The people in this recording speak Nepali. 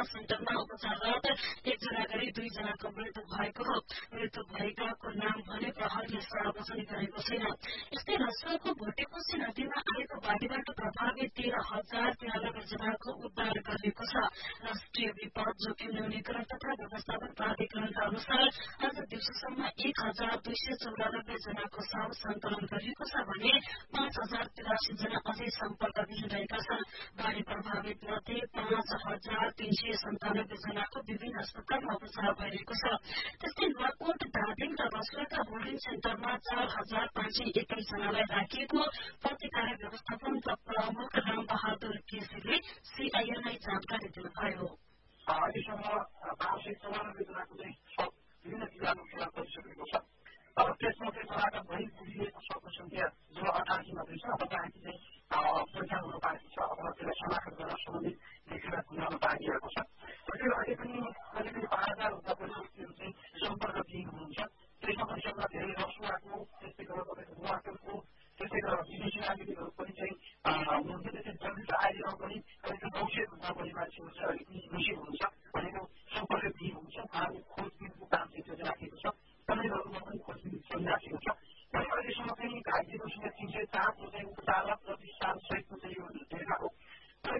सेन्टरमा उपचाररत एकजना गरी 2 जनाको मृत्यु भएको हो। मृत्यु भएकाको नाम भने प्रहरीले सार्वजनिक गरेको छैन। यस्तै रसुवाको भोटेकोशी नदीमा आएको बाढ़ीबाट प्रभावित 13,093 जनाको उद्धार गरिएको छ। राष्ट्रिय विपद जोखिम न्यूनीकरण तथा व्यवस्थापन प्राधिकरणका अनुसार आज दिउँसोसम्म 1,294 जनाको शव सङ्कलन गरिएको छ भने 5,083 जना अझै सम्पर्कविहीन रहेका छन्। बाढ़ी प्रभावित मध्ये 5,397 जनाको विभिन्न अस्पतालमा उपचार भइरहेको छ। त्यस्तै नुवाकोट, धादिङ र रसुवाका होल्डिङ सेन्टरमा 4,521 जनालाई राखिएको प्रतिकार व्यवस्थापन प्रमुख रामबहादुर केसीले सीआईएनलाई जानकारी दिनुभयो। अहिलेसम्म 594 जनाको चाहिँ शव विभिन्न जिल्लामा फेला परिसकेको छ। त्यसमध्ये जनाका भई पुगिएको शवको संख्या जो 88 मात्रै छ। अब बाँकी चाहिँ पहिचान हुन बाँकी छ। अब त्यसलाई शनाखत गर्न सम्बन्धित लेखेर खुलाउन बाँकी रहेको छ। अहिले पनि करिब 5,000 भन्दा बढी व्यक्तिहरू चाहिँ सम्पर्कविहीन हुनुहुन्छ। त्यसमा पनि सबभन्दा धेरै रसुवाको, त्यस्तै गरेर नुवाकोटको, त्यस्तै गरेर विदेशी नागरिकहरू पनि चाहिँ हुनुहुन्छ। त्यसै जल्दी आएर पनि करिब 900 भन्दा बढी मान्छेहरू चाहिँ अलिकति मिसिङ हुन्छ भनेको सम्पर्कविहीन हुन्छ। उहाँको खोजबिनको काम चाहिँ राखेको छ। तमिलहरूमा पनि खोजबिन चलिराखेको छ। अहिलेसम्म चाहिँ घाइतेको संख्या 304 जो चाहिँ उपचाररत र 4 सहितको चाहिँ यो डेटा हो।